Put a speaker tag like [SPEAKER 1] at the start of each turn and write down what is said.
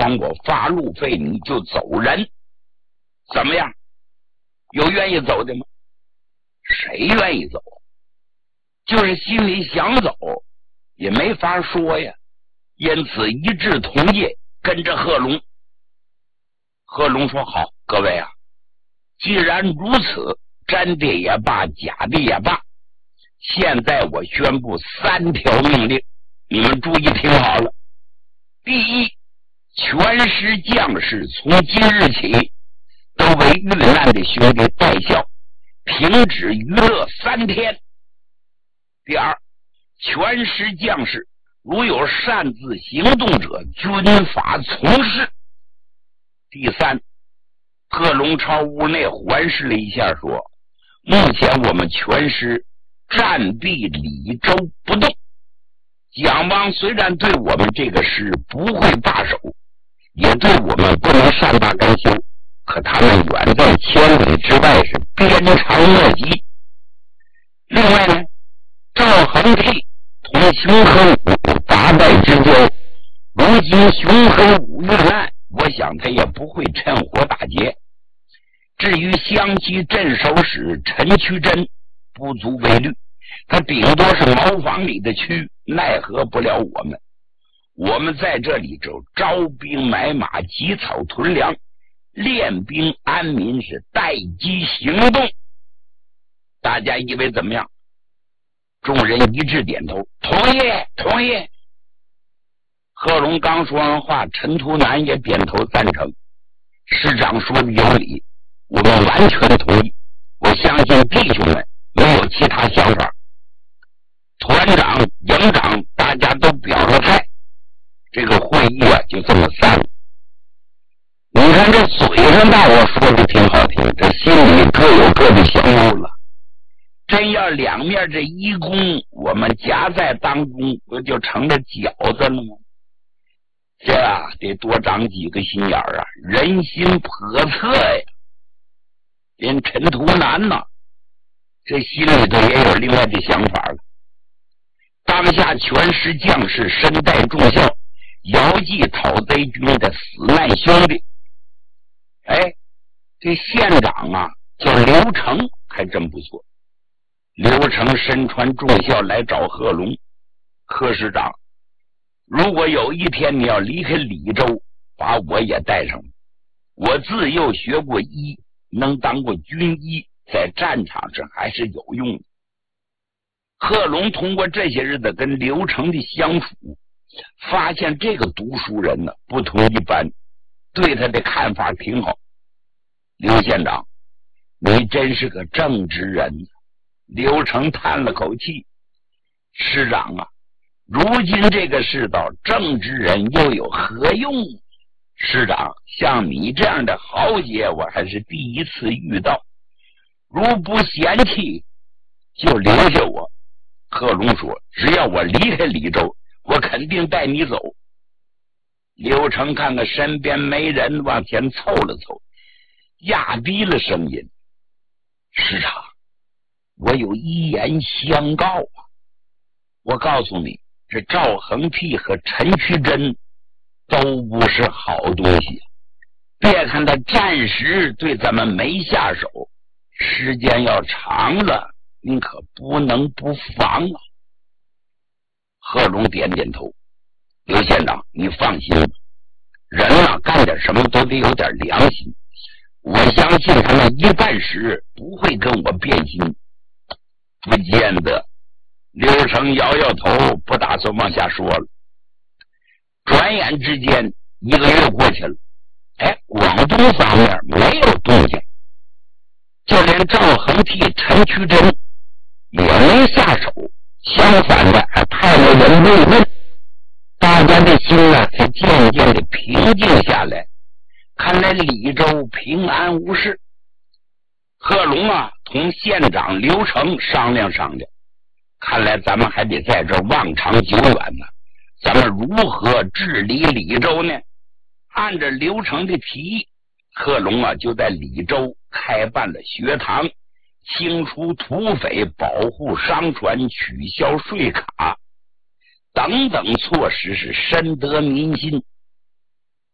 [SPEAKER 1] 然我发路费你就走人，怎么样？有愿意走的吗？谁愿意走？就是心里想走也没法说呀，因此一致同意跟着贺龙。贺龙说好，各位啊，既然如此，真的也罢，假的也罢，现在我宣布3条命令，你们注意听好了。第一，全师将士从今日起都为遇难的兄弟戴孝，停止娱乐3天。第二，全师将士如有擅自行动者，军法从事。第三，贺龙朝屋内环视了一下，说：目前我们全师暂避李州不动，蒋王虽然对我们这个师不会罢手，也对我们不能善罢甘休，可他们远在千里之外，是鞭长莫及。另外呢，赵恒惕同熊和武打败之交，如今熊和武遇难，我想他也不会趁火打劫。至于湘西镇守使陈渠珍，不足为虑，他顶多是茅房里的蛆，奈何不了我们。我们在这里就招兵买马，集草屯粮，练兵安民，是待机行动。大家以为怎么样？众人一致点头，同意，同意。贺龙刚说完话，陈图南也点头赞成。师长说的有理，我们完全同意。我相信弟兄们没有其他想法。团长、营长大家都表了态，这个会议啊就这么散了。你看这嘴上大伙说的挺好听，这心里各有各的想法了。真要两面这一弓我们夹在当中，不就成了饺子了吗？这啊得多长几个心眼啊，人心叵测呀。连陈图南呐，这心里头也有另外的想法了。当下全师将士身带重效，遥祭讨贼军的死难兄弟。哎，这县长啊叫刘成，还真不错。刘成身穿重孝来找贺龙，贺师长，如果有一天你要离开李州，把我也带上。我自幼学过医，能当过军医，在战场上还是有用的。贺龙通过这些日子跟刘成的相处，发现这个读书人呢不同一般，对他的看法挺好。刘县长，你真是个正直人。刘成叹了口气，师长啊，如今这个世道，正直人又有何用？师长，像你这样的豪杰我还是第一次遇到，如不嫌弃就留下我。贺龙说，只要我离开李州，我肯定带你走。刘成看看身边没人，往前凑了凑，压低了声音，师长，我有一言相告啊！我告诉你，这赵恒惕和陈渠珍都不是好东西。别看他暂时对咱们没下手，时间要长了，你可不能不防啊！贺龙点点头，刘县长，你放心吧，人啊，干点什么都得有点良心。我相信他们一办时不会跟我变心。不见得。刘成摇摇头，不打算往下说了。转眼之间1个月过去了，哎，广东方面没有动静，就连赵恒惕、陈渠珍也没下手，相反的还派了人慰问，大家的心啊才渐渐的平静下来。看来李州平安无事。贺龙啊同县长刘成商量商量，看来咱们还得在这望长久远呢。咱们如何治理李州呢？按照刘成的提议，贺龙啊就在李州开办了学堂，清除土匪，保护商船，取消税卡等等措施，是深得民心，